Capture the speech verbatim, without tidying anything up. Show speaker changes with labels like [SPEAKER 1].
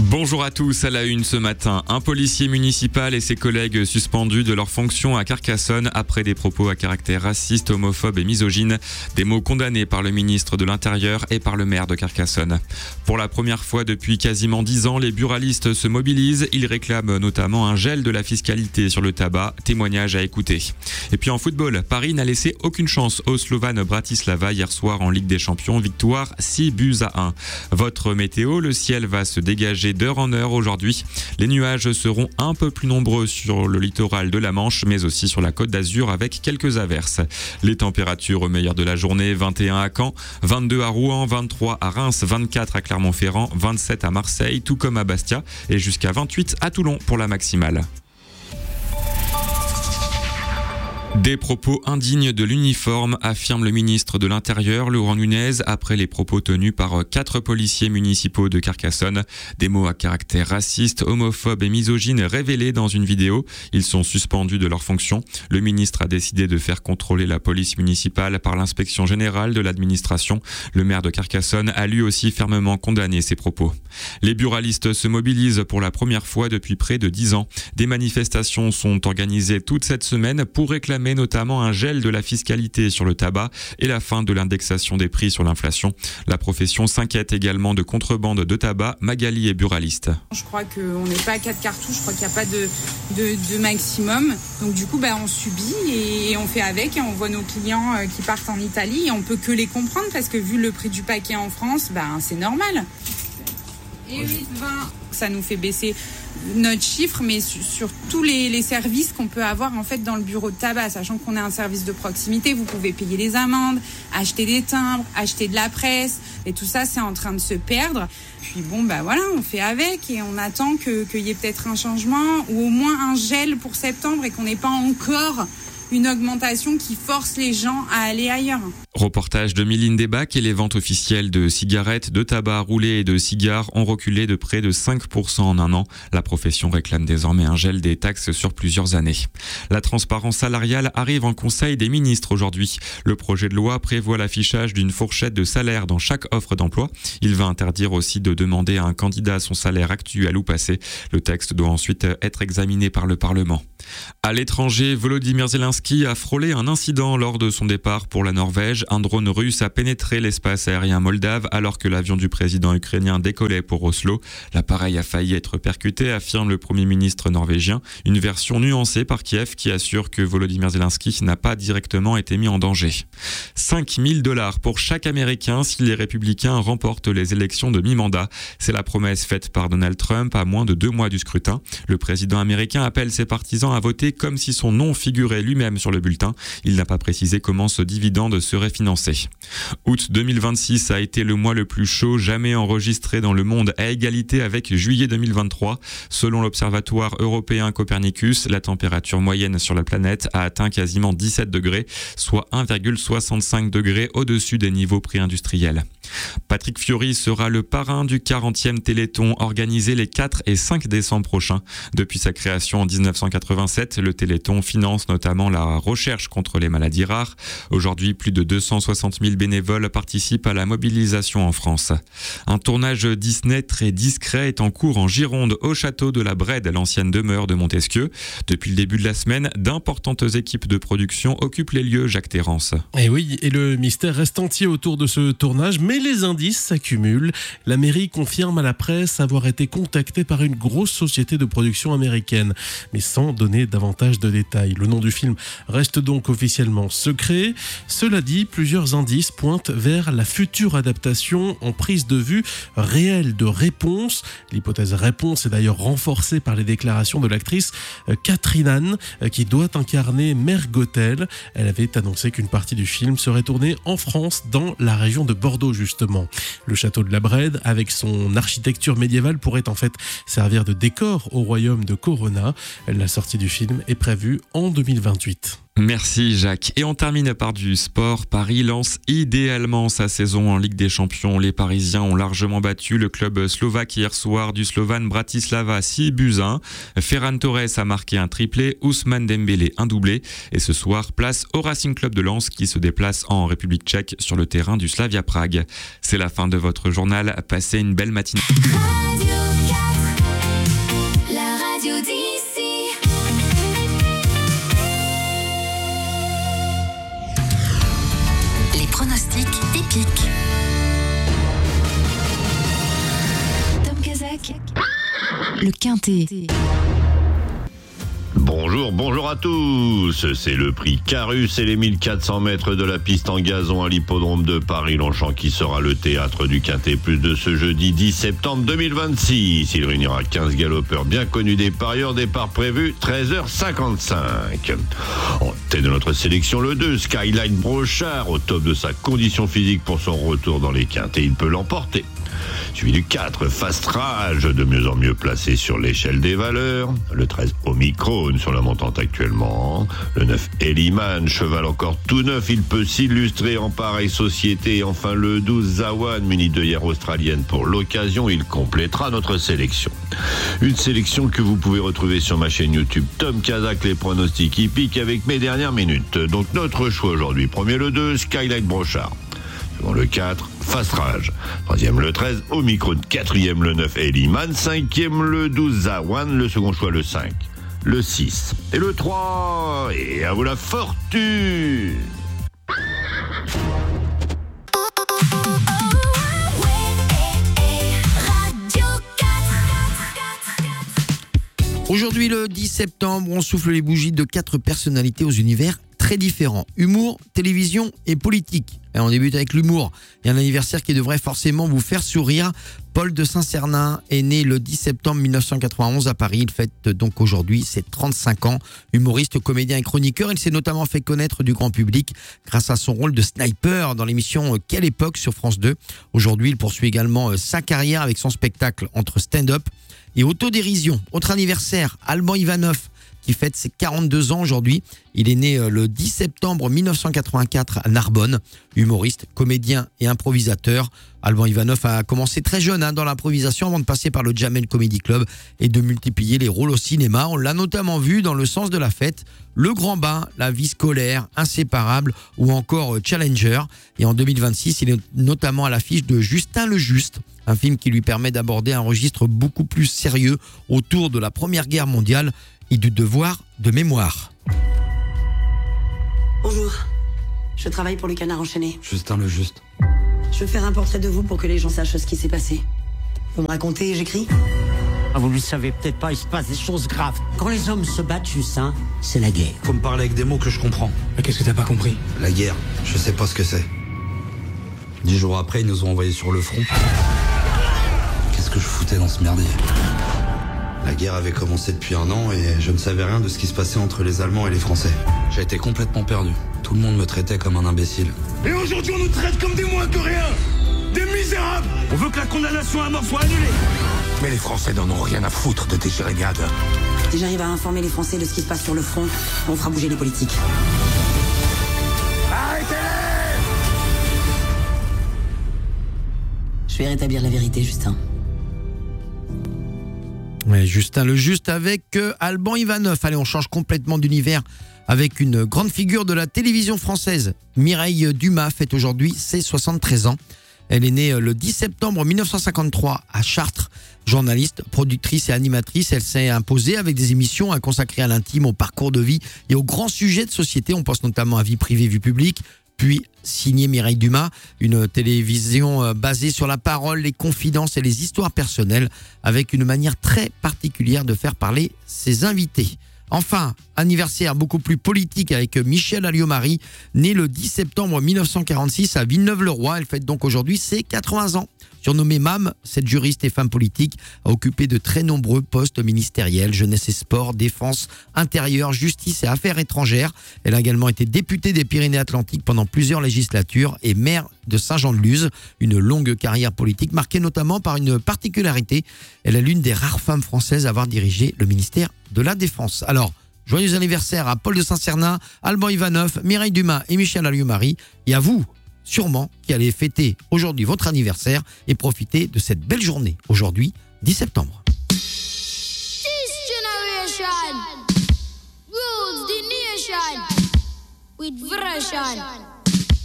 [SPEAKER 1] Bonjour à tous, à la une ce matin. Un policier municipal et ses collègues suspendus de leurs fonctions à Carcassonne après des propos à caractère raciste, homophobe et misogyne. Des mots condamnés par le ministre de l'Intérieur et par le maire de Carcassonne. Pour la première fois depuis quasiment dix ans, les buralistes se mobilisent. Ils réclament notamment un gel de la fiscalité sur le tabac. Témoignage à écouter. Et puis en football, Paris n'a laissé aucune chance au Slovan Bratislava hier soir en Ligue des Champions. Victoire six buts à un. Votre météo, le ciel va se dégager d'heure en heure aujourd'hui. Les nuages seront un peu plus nombreux sur le littoral de la Manche, mais aussi sur la Côte d'Azur avec quelques averses. Les températures au meilleur de la journée, vingt et un à Caen, vingt-deux à Rouen, vingt-trois à Reims, vingt-quatre à Clermont-Ferrand, vingt-sept à Marseille, tout comme à Bastia, et jusqu'à vingt-huit à Toulon pour la maximale. Des propos indignes de l'uniforme, affirme le ministre de l'Intérieur, Laurent Nunez, après les propos tenus par quatre policiers municipaux de Carcassonne. Des mots à caractère raciste, homophobe et misogyne révélés dans une vidéo. Ils sont suspendus de leurs fonctions. Le ministre a décidé de faire contrôler la police municipale par l'inspection générale de l'administration. Le maire de Carcassonne a lui aussi fermement condamné ces propos. Les buralistes se mobilisent pour la première fois depuis près de dix ans. Des manifestations sont organisées toute cette semaine pour réclamer notamment un gel de la fiscalité sur le tabac et la fin de l'indexation des prix sur l'inflation. La profession s'inquiète également de contrebande de tabac. Magali est buraliste.
[SPEAKER 2] Je crois qu'on n'est pas à quatre cartouches, je crois qu'il n'y a pas de, de, de maximum. Donc du coup, bah, on subit et on fait avec et on voit nos clients qui partent en Italie et on peut que les comprendre parce que vu le prix du paquet en France, bah, c'est normal. Et huit vingt, ça nous fait baisser notre chiffre, mais sur, sur tous les, les services qu'on peut avoir en fait dans le bureau de tabac, sachant qu'on est un service de proximité, vous pouvez payer les amendes, acheter des timbres, acheter de la presse, et tout ça c'est en train de se perdre. Puis bon bah voilà, on fait avec et on attend que, qu'il y ait peut-être un changement ou au moins un gel pour septembre et qu'on n'ait pas encore une augmentation qui force les gens à aller ailleurs.
[SPEAKER 1] Reportage de Mylène Desbacs et les ventes officielles de cigarettes, de tabac roulé et de cigares ont reculé de près de cinq pour cent en un an. La profession réclame désormais un gel des taxes sur plusieurs années. La transparence salariale arrive en Conseil des ministres aujourd'hui. Le projet de loi prévoit l'affichage d'une fourchette de salaire dans chaque offre d'emploi. Il va interdire aussi de demander à un candidat son salaire actuel ou passé. Le texte doit ensuite être examiné par le Parlement. À l'étranger, Volodymyr Zelensky a frôlé un incident lors de son départ pour la Norvège. Un drone russe a pénétré l'espace aérien moldave alors que l'avion du président ukrainien décollait pour Oslo. L'appareil a failli être percuté, affirme le Premier ministre norvégien. Une version nuancée par Kiev qui assure que Volodymyr Zelensky n'a pas directement été mis en danger. cinq mille dollars pour chaque Américain si les républicains remportent les élections de mi-mandat. C'est la promesse faite par Donald Trump à moins de deux mois du scrutin. Le président américain appelle ses partisans à voter comme si son nom figurait lui-même sur le bulletin. Il n'a pas précisé comment ce dividende serait financé. Août deux mille vingt-six a été le mois le plus chaud jamais enregistré dans le monde, à égalité avec juillet deux mille vingt-trois. Selon l'Observatoire européen Copernicus, la température moyenne sur la planète a atteint quasiment dix-sept degrés, soit un virgule soixante-cinq degrés au-dessus des niveaux pré-industriels. Patrick Fiori sera le parrain du quarantième Téléthon organisé les quatre et cinq décembre prochains. Depuis sa création en dix-neuf cent quatre-vingt-sept, le Téléthon finance notamment la recherche contre les maladies rares. Aujourd'hui, plus de deux cent soixante mille bénévoles participent à la mobilisation en France. Un tournage Disney très discret est en cours en Gironde, au château de la Brède, l'ancienne demeure de Montesquieu. Depuis le début de la semaine, d'importantes équipes de production occupent les lieux, Jacques Terrance.
[SPEAKER 3] Et oui, et le mystère reste entier autour de ce tournage, mais les indices s'accumulent. La mairie confirme à la presse avoir été contactée par une grosse société de production américaine, mais sans donner davantage de détails. Le nom du film reste donc officiellement secret. Cela dit, plusieurs indices pointent vers la future adaptation en prise de vue réelle de Réponse. L'hypothèse Réponse est d'ailleurs renforcée par les déclarations de l'actrice Catherine Hahn, qui doit incarner Mère Gothel. Elle avait annoncé qu'une partie du film serait tournée en France, dans la région de Bordeaux justement. Le château de la Brède, avec son architecture médiévale, pourrait en fait servir de décor au royaume de Corona. La sortie du film est prévue en deux mille vingt-huit.
[SPEAKER 1] Merci Jacques. Et on termine par du sport. Paris lance idéalement sa saison en Ligue des Champions. Les Parisiens ont largement battu le club slovaque hier soir du Slovan Bratislava six buts à un. Ferran Torres a marqué un triplé, Ousmane Dembélé un doublé. Et ce soir, place au Racing Club de Lens qui se déplace en République tchèque sur le terrain du Slavia Prague. C'est la fin de votre journal. Passez une belle matinée.
[SPEAKER 4] pronostic épique. Tom Kazak, le Quintet.
[SPEAKER 5] Bonjour, bonjour à tous. C'est le prix Carus et les mille quatre cents mètres de la piste en gazon à l'hippodrome de Paris-Longchamp qui sera le théâtre du Quintet Plus de ce jeudi dix septembre deux mille vingt-six. Il réunira quinze galopeurs bien connus des parieurs. Départ prévu treize heures cinquante-cinq. En tête de notre sélection, le deux, Skyline Brochard, au top de sa condition physique pour son retour dans les quintets. Il peut l'emporter. Suivi du quatre, Fast Rage, de mieux en mieux placé sur l'échelle des valeurs. Le treize, Omicron, sur la montante actuellement. Le neuf, Eliman, cheval encore tout neuf, il peut s'illustrer en pareille société. Et enfin le douze, Zawan, muni d'œillère australienne pour l'occasion, il complétera notre sélection. Une sélection que vous pouvez retrouver sur ma chaîne YouTube Tom Kazak, les pronostics hippiques avec mes dernières minutes. Donc notre choix aujourd'hui, premier le deux, Skylight Brochard. Second le quatre, Fast Rage. Troisième le treize, Omicron. Quatrième le neuf, Eliman. Cinquième le douze, Zawan. Le second choix le cinq, le six et le trois. Et à vous la fortune.
[SPEAKER 6] Aujourd'hui, le dix septembre, on souffle les bougies de quatre personnalités aux univers très différents. Humour, télévision et politique. Et on débute avec l'humour. Il y a un anniversaire qui devrait forcément vous faire sourire. Paul de Saint-Cernin est né le dix septembre mille neuf cent quatre-vingt-onze à Paris. Il fête donc aujourd'hui ses trente-cinq ans. Humoriste, comédien et chroniqueur, il s'est notamment fait connaître du grand public grâce à son rôle de sniper dans l'émission Quelle époque sur France deux. Aujourd'hui, il poursuit également sa carrière avec son spectacle entre stand-up et autodérision. Autre anniversaire, Alban Ivanov, qui fête ses quarante-deux ans aujourd'hui. Il est né le dix septembre mille neuf cent quatre-vingt-quatre à Narbonne. Humoriste, comédien et improvisateur. Alban Ivanov a commencé très jeune hein, dans l'improvisation avant de passer par le Jamel Comedy Club et de multiplier les rôles au cinéma. On l'a notamment vu dans Le Sens de la fête, Le Grand Bain, La vie scolaire, Inséparable ou encore Challenger. Et en deux mille vingt-six, il est notamment à l'affiche de Justin le Juste, un film qui lui permet d'aborder un registre beaucoup plus sérieux autour de la Première Guerre mondiale et du devoir de mémoire.
[SPEAKER 7] Bonjour, je travaille pour le Canard enchaîné.
[SPEAKER 8] Justin le Juste.
[SPEAKER 7] Je veux faire un portrait de vous pour que les gens sachent ce qui s'est passé. Vous me racontez et j'écris ?
[SPEAKER 9] Ah, vous ne le savez peut-être pas, il se passe des choses graves. Quand les hommes se battent, Justin, c'est la guerre.
[SPEAKER 8] Faut me parler avec des mots que je comprends.
[SPEAKER 10] Mais qu'est-ce que t'as pas compris ?
[SPEAKER 8] La guerre, je sais pas ce que c'est. Dix jours après, ils nous ont envoyés sur le front. Qu'est-ce que je foutais dans ce merdier ? La guerre avait commencé depuis un an et je ne savais rien de ce qui se passait entre les Allemands et les Français. J'ai été complètement perdu. Tout le monde me traitait comme un imbécile.
[SPEAKER 10] Et aujourd'hui, on nous traite comme des moins que rien ! Des misérables ! On veut que la condamnation à mort soit annulée. Mais les Français n'en ont rien à foutre de tes jérémiades.
[SPEAKER 7] Si j'arrive à informer les Français de ce qui se passe sur le front, on fera bouger les politiques.
[SPEAKER 10] Arrêtez-les !
[SPEAKER 7] Je vais rétablir la vérité, Justin.
[SPEAKER 6] Ouais, Justin le Juste avec euh, Alban Ivanov. Allez, on change complètement d'univers avec une grande figure de la télévision française. Mireille Dumas fête aujourd'hui ses soixante-treize ans. Elle est née le dix septembre mille neuf cent cinquante-trois à Chartres. Journaliste, productrice et animatrice, elle s'est imposée avec des émissions consacrées à l'intime, au parcours de vie et aux grands sujets de société. On pense notamment à vie privée, vie publique. Puis, signé Mireille Dumas, une télévision basée sur la parole, les confidences et les histoires personnelles, avec une manière très particulière de faire parler ses invités. Enfin, anniversaire beaucoup plus politique avec Michèle Alliot-Marie, née le dix septembre mille neuf cent quarante-six à Villeneuve-le-Roi. Elle fête donc aujourd'hui ses quatre-vingts ans. Surnommée M A M, cette juriste et femme politique a occupé de très nombreux postes ministériels, jeunesse et sport, défense, intérieur, justice et affaires étrangères. Elle a également été députée des Pyrénées-Atlantiques pendant plusieurs législatures et maire de Saint-Jean-de-Luz. Une longue carrière politique marquée notamment par une particularité. Elle est l'une des rares femmes françaises à avoir dirigé le ministère de la Défense. Alors, joyeux anniversaire à Paul de Saint-Cernin, Alban Ivanov, Mireille Dumas et Michèle Alliot-Marie. Et à vous, sûrement, qui allez fêter aujourd'hui votre anniversaire et profiter de cette belle journée, aujourd'hui, dix septembre.
[SPEAKER 11] This generation rules the nation with version.